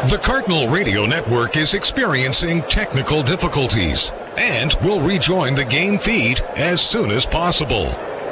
The Cardinal Radio Network is experiencing technical difficulties and will rejoin the game feed as soon as possible.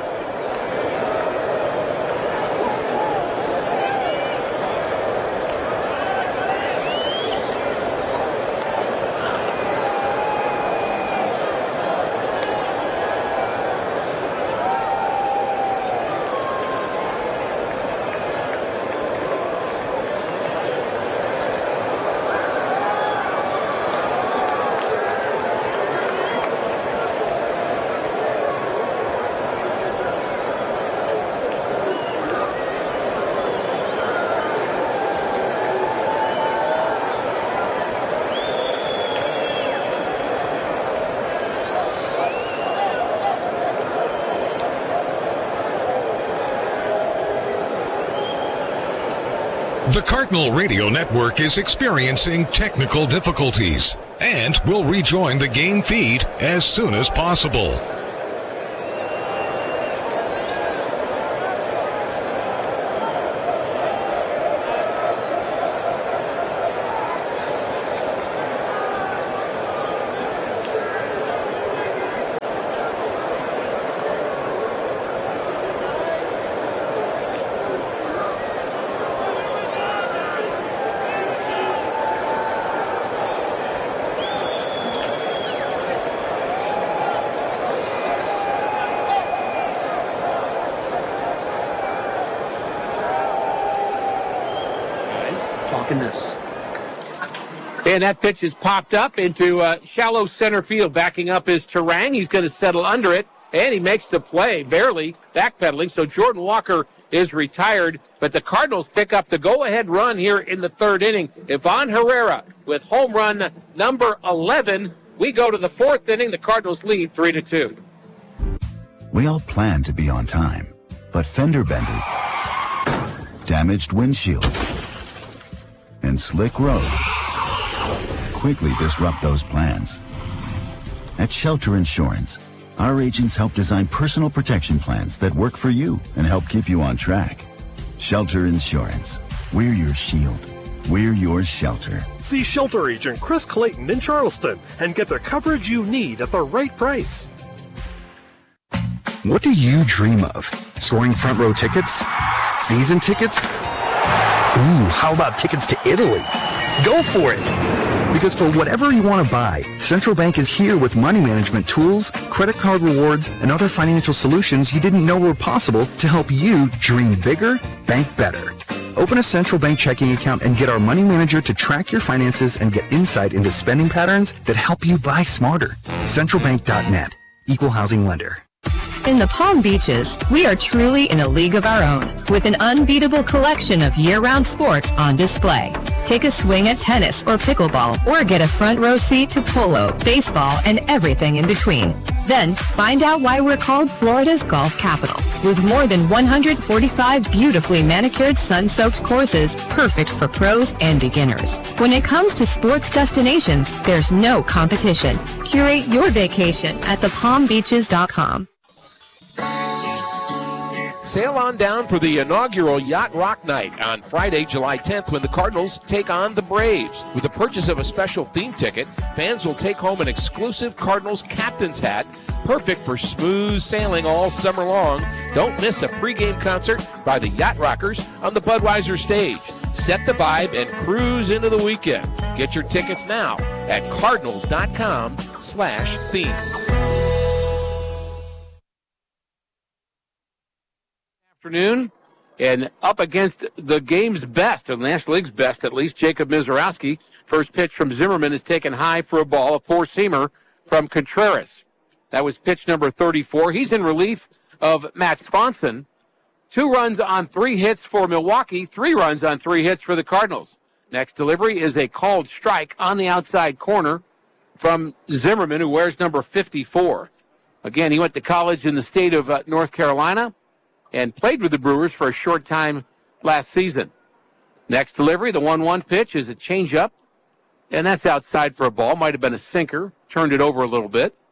The Cardinal Radio Network is experiencing technical difficulties and will rejoin the game feed as soon as possible. And that pitch is popped up into shallow center field. Backing up is Turang. He's going to settle under it, and he makes the play, barely backpedaling. So Jordan Walker is retired, but the Cardinals pick up the go-ahead run here in the third inning. Ivan Herrera with home run number 11. We go to the fourth inning. The Cardinals lead 3-2. We all plan to be on time, but fender benders, damaged windshields, and slick roads quickly disrupt those plans. At Shelter Insurance, our agents help design personal protection plans that work for you and help keep you on track. Shelter Insurance. We're your shield. We're your shelter. See Shelter Agent Chris Clayton in Charleston and get the coverage you need at the right price. What do you dream of? Scoring front row tickets? Season tickets? Ooh, how about tickets to Italy? Go for it! Because for whatever you want to buy, Central Bank is here with money management tools, credit card rewards, and other financial solutions you didn't know were possible to help you dream bigger, bank better. Open a Central Bank checking account and get our money manager to track your finances and get insight into spending patterns that help you buy smarter. CentralBank.net. Equal housing lender. In the Palm Beaches, we are truly in a league of our own, with an unbeatable collection of year-round sports on display. Take a swing at tennis or pickleball, or get a front row seat to polo, baseball, and everything in between. Then, find out why we're called Florida's golf capital, with more than 145 beautifully manicured sun-soaked courses, perfect for pros and beginners. When it comes to sports destinations, there's no competition. Curate your vacation at thepalmbeaches.com. Sail on down for the inaugural Yacht Rock Night on Friday, July 10th, when the Cardinals take on the Braves. With the purchase of a special theme ticket, fans will take home an exclusive Cardinals captain's hat, perfect for smooth sailing all summer long. Don't miss a pregame concert by the Yacht Rockers on the Budweiser stage. Set the vibe and cruise into the weekend. Get your tickets now at cardinals.com/theme. Afternoon, and up against the game's best, or the National League's best at least, Jacob Mizorowski. First pitch from Zimmerman is taken high for a ball, a four-seamer from Contreras. That was pitch number 34. He's in relief of Matt Swanson. 2 runs on 3 hits for Milwaukee, 3 runs on 3 hits for the Cardinals. Next delivery is a called strike on the outside corner from Zimmerman, who wears number 54. Again, he went to college in the state of North Carolina and played with the Brewers for a short time last season. Next delivery, the 1-1 pitch is a changeup, and that's outside for a ball. Might have been a sinker, turned it over a little bit.